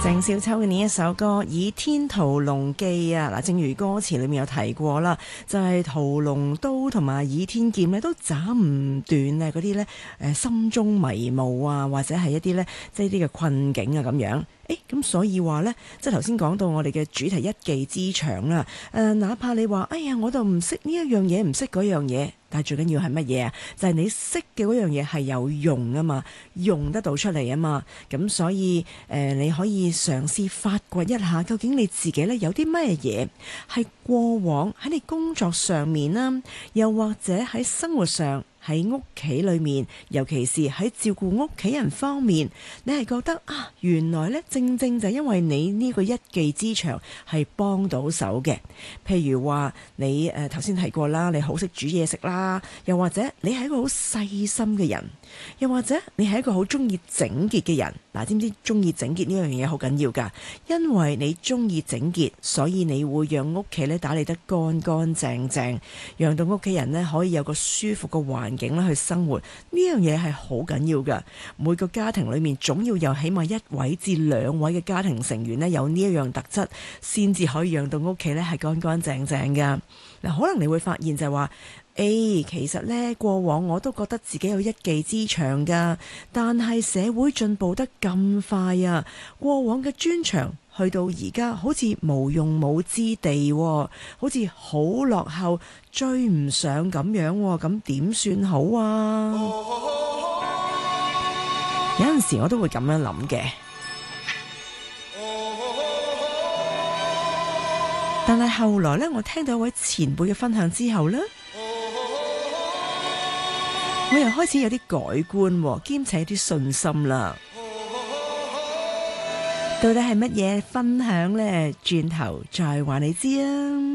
鄭少秋嘅呢一首歌《倚天屠龍記》啊，嗱，正如歌詞裏面有提過啦，就係屠龍刀同埋倚天劍咧，都斬唔斷啊嗰啲咧，心中迷霧啊，或者係一啲咧，即係啲嘅困境啊咁樣。咁所以話呢，即係頭先講到我哋嘅主題一技之長啦。哪怕你話，哎呀，我就唔識呢一樣嘢，唔識嗰樣嘢，但係最緊要係乜嘢啊？就係你識嘅嗰樣嘢係有用啊嘛，用得到出嚟啊嘛。咁所以你可以嘗試發掘一下，究竟你自己呢有啲咩嘢係過往喺你工作上面啦，又或者喺生活上，喺屋企裏面，尤其是喺照顧屋企人方面，你係覺得啊，原來呢正正就因為你呢個一技之長係幫到手嘅。譬如話你頭先提過啦，你好識煮嘢食啦，又或者你係一個好細心嘅人，又或者你係一個好中意整潔嘅人。嗱，知唔知中意整潔呢樣嘢好緊要㗎？因為你中意整潔，所以你會讓屋企咧打理得乾乾淨淨，讓到屋企人咧可以有個舒服嘅環境咧去生活。呢樣嘢係好緊要㗎。每個家庭裏面總要有起碼1位至2位嘅家庭成員咧有呢一樣特質，先至可以讓到屋企咧係乾乾淨淨㗎。嗱，可能你會發現就係話，其實呢，過往我都覺得自己有一技之長㗎，但係社會進步得咁快啊，過往嘅專長去到而家好似無用武之地，好似好落後，追唔上咁樣，咁點算好啊？有陣時我都會咁樣諗嘅，但係後來呢，我聽到一位前輩嘅分享之後呢，我又開始有啲改觀，兼且有啲信心啦。到底係乜嘢分享呢？轉頭再話你知啊！